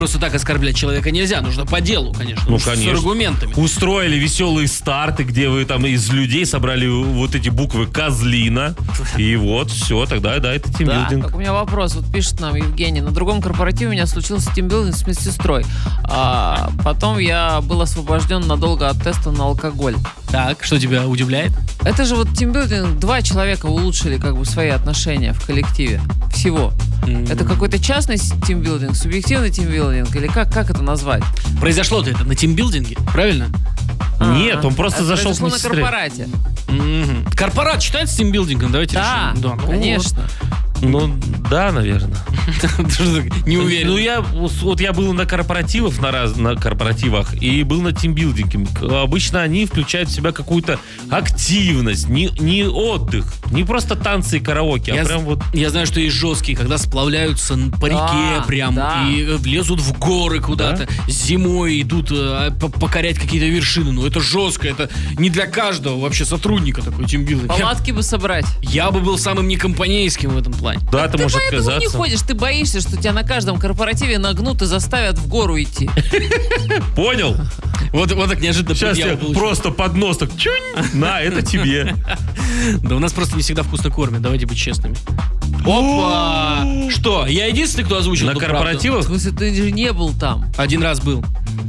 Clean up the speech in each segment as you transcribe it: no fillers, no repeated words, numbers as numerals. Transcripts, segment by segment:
Просто так оскорблять человека нельзя, нужно по делу, конечно. Ну, С конечно. аргументами. Устроили веселые старты, где вы там из людей собрали вот эти буквы «Козлина». И вот, все, тогда, да, это Да, тимбилдинг. так у меня вопрос. Вот пишет нам Евгений. На другом корпоративе у меня случился тимбилдинг с медсестрой. Потом я был освобожден надолго от теста на алкоголь. Так, что тебя удивляет? Это же вот тимбилдинг. 2 человека улучшили как бы свои отношения в коллективе. Всего. Это какой-то частный тимбилдинг, субъективный тимбилдинг? Или как это назвать? Произошло-то это на тимбилдинге, правильно? Нет, он просто Это зашел к произошло на медсестре. корпорате. Корпорат считается тимбилдингом? Давайте Да, решим. Ну, конечно. Ну, да, наверное. Не уверен. Ну, я был на корпоративах, на корпоративах, и был на тимбилдинге. Обычно они включают в себя какую-то активность, не отдых, не просто танцы и караоке, а прям вот... Я знаю, что есть жесткие, когда сплавляются по реке прям и лезут в горы куда-то. Зимой идут покорять какие-то вершины. Ну, это жестко, это не для каждого вообще сотрудника такой тимбилдинг. Палатки бы собрать. Я бы был самым некомпанейским в этом плане. Да, ты можешь Поэтому не отказаться. ходишь, ты боишься, что тебя на каждом корпоративе нагнут и заставят в гору идти. Понял? Вот так неожиданно Сейчас предъява тебе получилась. просто под нос так чунь, на, это тебе. Да у нас просто не всегда вкусно кормят, давайте быть честными. Опа! Что, я единственный, кто озвучил На эту правду? В корпоративах? смысле, ты же не был там. Один раз был.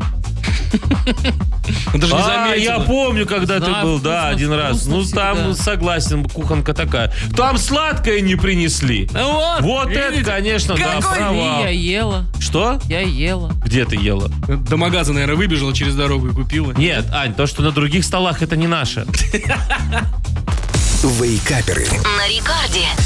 Он даже не заметил. Я помню, когда ты Знаю, был, да, вкусно, один раз. вкусно Ну, всегда. там, согласен, кухонка такая. Там сладкое не принесли. Вот это, видите? конечно, да, Какой провал. Я ела. Что? Я ела. Где ты ела? До магаза, наверное, выбежала через дорогу и купила. Нет, Ань, то, что на других столах, это не наше. Вейкаперы. На Рекорде.